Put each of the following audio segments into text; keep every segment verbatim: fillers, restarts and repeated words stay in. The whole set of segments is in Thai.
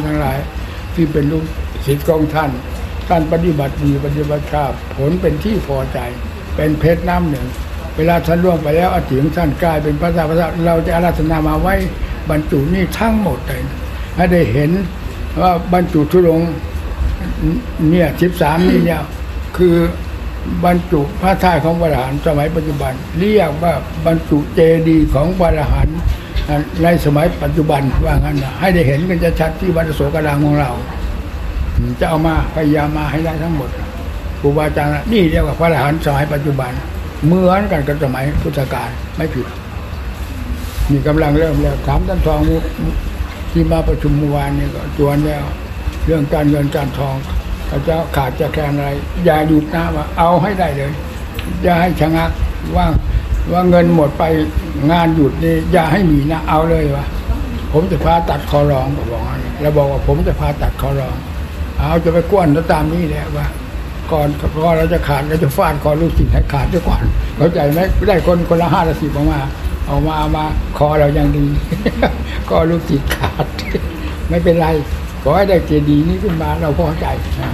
ทั้งหลายที่เป็นลูกศิษย์ของท่านท่านปฏิบัติดีปฏิบัติชอบผลเป็นที่พอใจเป็นเพชรน้ำหนึ่งเวลาท่านล่วงไปแล้วอธิของท่านกลายเป็นพระสัพพะเราจะอาราธนามาไว้บรรจุนี่ทั้งหมดเลยให้ได้เห็นว่าบรรจุทุลงเนี่ยสิบสามนี่เนี่ยคือบรรจุพระธาตุของพระอรหันต์สมัยปัจจุบันเรียกว่าบรรจุเจดีย์ของพระอรหันต์ในสมัยปัจจุบันว่างั้นนะให้ได้เห็นกันจะชัดที่วัดอโศการามของเราจะเอามาพยายามมาให้ได้ทั้งหมดครูบาอาจารย์นี่เรียกว่าพระอรหันต์สมัยปัจจุบันเหมือนกันกับสมัยพุทธกาลไม่ผิดมีกำลังเริ่มแล้วถามท่านทองที่มาประชุมเมื่อวานนี้ก็จวนแล้วเรื่องการเงินการทองเขาจะขาดจะแคลนอะไรอย่าหยุดนะว่าเอาให้ได้เลยอย่าให้ชะงักว่าว่าเงินหมดไปงานหยุดนี่อย่าให้มีนะเอาเลยวะผมจะพาตัดคอรองก็บอกแล้วบอกว่าผมจะพาตัดคอรองเอาจะไปกวนแล้วตามนี้แหละว่าก่อนก่อนเราจะขาดเราจะฟาดคอลูกศิษย์ให้ขาดด้วยก่อนเข้าใจไหมได้คนคนละห้าละสิบออกมาเอามามาคอเรายังดีก็ลูกศิษย์ขาดไม่เป็นไรขอให้ได้เจดีย์นี้ขึ้นมาเราพอใจ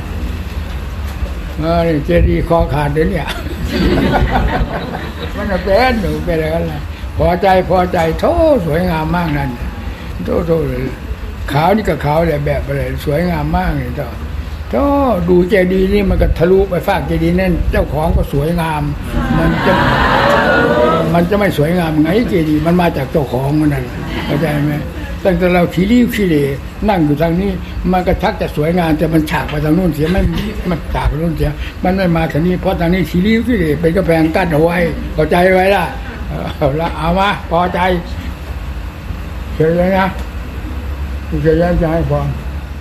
เออเจดีย์คอขาดเดี๋ยวนี้มันเป็นหนูเป็นอะไรกันล่ะพอใจพอใจโธ่สวยงามมากนั่นโธ่โธ่เลยขาวนี่ก็ขาวเลยแบบอะไรสวยงามมากเลยต่อโธ่ดูเจดีย์นี่มันก็ทะลุไปฟากเจดีย์นั่นเจ้าของก็สวยงามมันจะมันจะไม่สวยงามไงเจดีย์มันมาจากเจ้าของมันนั่นเข้าใจไหมตั้งแต่เราขี้ริ้วขี้เหร่นั่งอยู่ทางนี้มันก็ชักจะสวยงามแต่มันฉากไปทางนู้นเสียไม่มันฉากไปนู้นเสียมันไม่มาทางนี้เพราะทางนี้ขี้ริ้วขี้เหร่เป็นกระแพงกั้นเอาไว้เข้าใจไว้ล่ะเอาละเอามาพอใจเฉยเลยนะเฉยๆจะให้ฟัง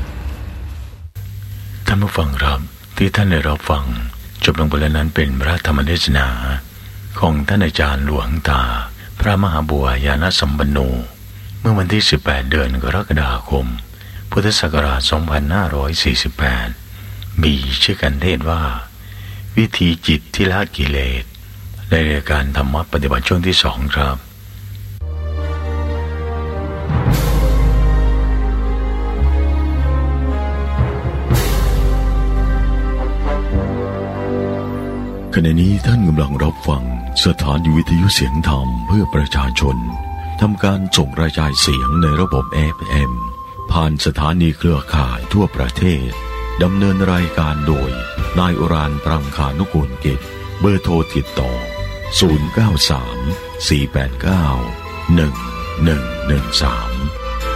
ท่านผู้ฟังครับที่ท่านได้รับฟังจบลงไปแล้วนั้นเป็นพระธรรมเทศนาของท่านอาจารย์หลวงตาพระมหาบัวยานสัมปันโนเมื่อวันที่สิบแปดเดือนกรกฎาคมพุทธศักราชสองพันห้าร้อยสี่สิบแปดมีชื่อกันเทศว่าวิธีจิตที่ละกิเลสในรายการธรรมะปฏิบัติช่วงที่สองครับขณะนี้ท่านกำลังรับฟังสถานีวิทยุเสียงธรรมเพื่อประชาชนทำการส่งกระจายเสียงในระบบ เอฟ เอ็ม ผ่านสถานีเครือข่ายทั่วประเทศดำเนินรายการโดยนายอุรานปรังคานุกูลกิจเบอร์โทรติดต่อศูนย์ เก้า สาม สี่ แปด เก้า หนึ่ง หนึ่ง หนึ่ง สาม